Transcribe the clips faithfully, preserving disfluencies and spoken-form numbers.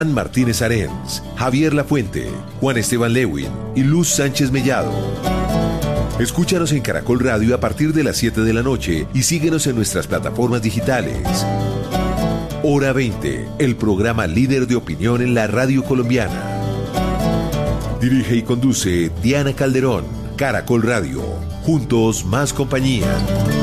Martínez Arens, Javier Lafuente, Juan Esteban Lewin y Luz Sánchez Mellado. Escúchanos en Caracol Radio a partir de las siete de la noche y síguenos en nuestras plataformas digitales. Hora veinte, el programa líder de opinión en la radio colombiana. Dirige y conduce Diana Calderón. Caracol Radio. Juntos más compañía.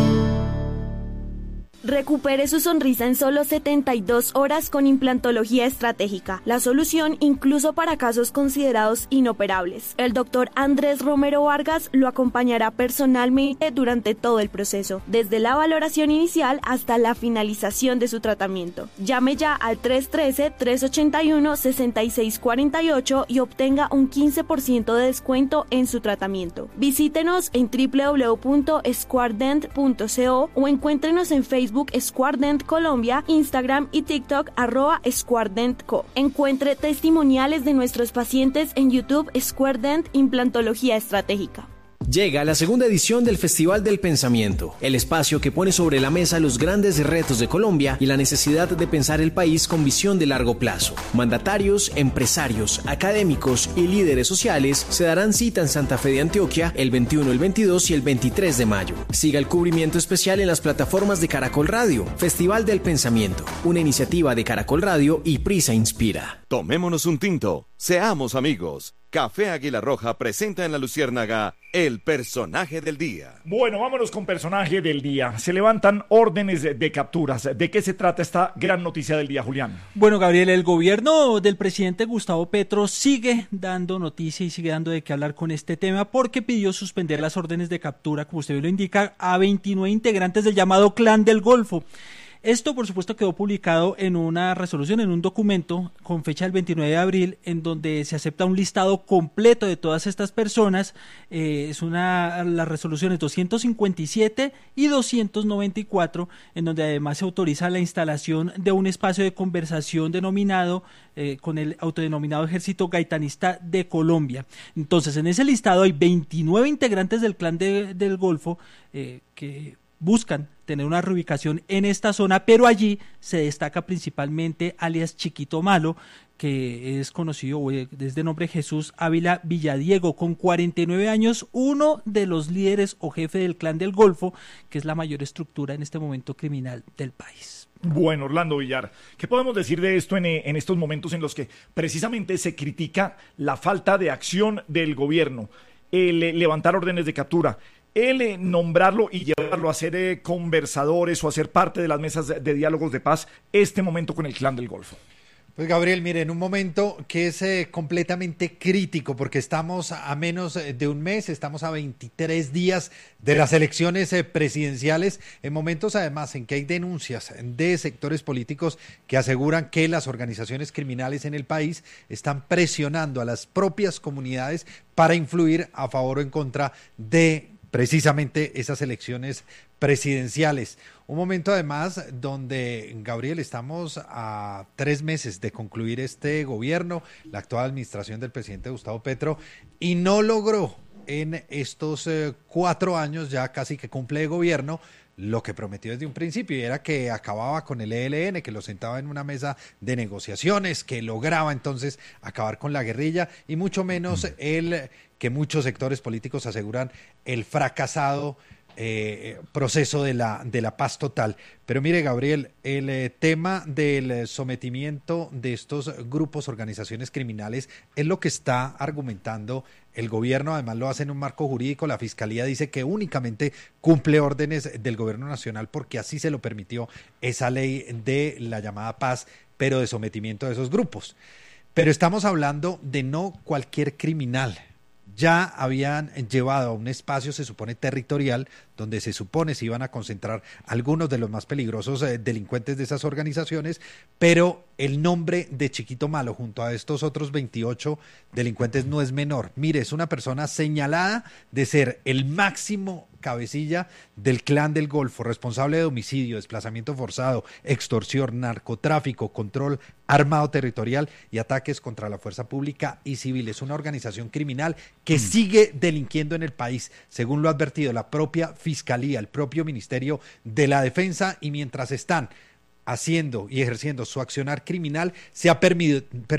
Recupere su sonrisa en solo setenta y dos horas con implantología estratégica, la solución incluso para casos considerados inoperables. El doctor Andrés Romero Vargas lo acompañará personalmente durante todo el proceso, desde la valoración inicial hasta la finalización de su tratamiento. Llame ya al tres uno tres, tres ocho uno, seis seis cuatro ocho y obtenga un quince por ciento de descuento en su tratamiento. Visítenos en doble u doble u doble u punto squardent punto co o encuéntrenos en Facebook Squardent Colombia, Instagram y TikTok arroba SquardentCo. Encuentre testimoniales de nuestros pacientes en YouTube Squardent Implantología Estratégica. Llega la segunda edición del Festival del Pensamiento, el espacio que pone sobre la mesa los grandes retos de Colombia y la necesidad de pensar el país con visión de largo plazo. Mandatarios, empresarios, académicos y líderes sociales se darán cita en Santa Fe de Antioquia el veintiuno, el veintidós y el veintitrés de mayo. Siga el cubrimiento especial en las plataformas de Caracol Radio. Festival del Pensamiento, una iniciativa de Caracol Radio y Prisa Inspira. Tomémonos un tinto, seamos amigos. Café Águila Roja presenta en La Luciérnaga el personaje del día. Bueno, vámonos con personaje del día. Se levantan órdenes de, de capturas. ¿De qué se trata esta gran noticia del día, Julián? Bueno, Gabriel, el gobierno del presidente Gustavo Petro sigue dando noticia y sigue dando de qué hablar con este tema porque pidió suspender las órdenes de captura, como usted lo indica, a veintinueve integrantes del llamado Clan del Golfo. Esto, por supuesto, quedó publicado en una resolución, en un documento con fecha del veintinueve de abril, en donde se acepta un listado completo de todas estas personas. Eh, es una, las resoluciones doscientos cincuenta y siete y doscientos noventa y cuatro, en donde además se autoriza la instalación de un espacio de conversación denominado eh, con el autodenominado Ejército Gaitanista de Colombia. Entonces, en ese listado hay veintinueve integrantes del Clan de, del Golfo eh, que buscan tener una reubicación en esta zona, pero allí se destaca principalmente alias Chiquito Malo, que es conocido desde nombre Jesús Ávila Villadiego, con cuarenta y nueve años, uno de los líderes o jefe del Clan del Golfo, que es la mayor estructura en este momento criminal del país. Bueno, Orlando Villar, ¿qué podemos decir de esto en, en estos momentos en los que precisamente se critica la falta de acción del gobierno, el levantar órdenes de captura, el eh, nombrarlo y llevarlo a ser eh, conversadores o a ser parte de las mesas de, de diálogos de paz, este momento con el Clan del Golfo? Pues Gabriel, mire, en un momento que es eh, completamente crítico, porque estamos a menos de un mes, estamos a veintitrés días de las elecciones eh, presidenciales, en momentos además en que hay denuncias de sectores políticos que aseguran que las organizaciones criminales en el país están presionando a las propias comunidades para influir a favor o en contra de precisamente esas elecciones presidenciales. Un momento además donde, Gabriel, estamos a tres meses de concluir este gobierno, la actual administración del presidente Gustavo Petro, y no logró en estos eh, cuatro años ya casi que cumple de gobierno lo que prometió desde un principio, y era que acababa con el E L N, que lo sentaba en una mesa de negociaciones, que lograba entonces acabar con la guerrilla, y mucho menos el que muchos sectores políticos aseguran el fracasado eh, proceso de la, de la paz total. Pero mire, Gabriel, el eh, tema del sometimiento de estos grupos, organizaciones criminales, es lo que está argumentando el gobierno. Además lo hace en un marco jurídico. La Fiscalía dice que únicamente cumple órdenes del gobierno nacional porque así se lo permitió esa ley de la llamada paz, pero de sometimiento de esos grupos. Pero estamos hablando de no cualquier criminal. Ya habían llevado a un espacio, se supone, territorial, donde se supone se iban a concentrar algunos de los más peligrosos eh, delincuentes de esas organizaciones, pero el nombre de Chiquito Malo junto a estos otros veintiocho delincuentes no es menor. Mire, es una persona señalada de ser el máximo cabecilla del Clan del Golfo, responsable de homicidio, desplazamiento forzado, extorsión, narcotráfico, control armado territorial y ataques contra la fuerza pública y civil. Es una organización criminal que mm. sigue delinquiendo en el país, según lo ha advertido la propia Fiscalía, el propio Ministerio de la Defensa, y mientras están haciendo y ejerciendo su accionar criminal se ha permitido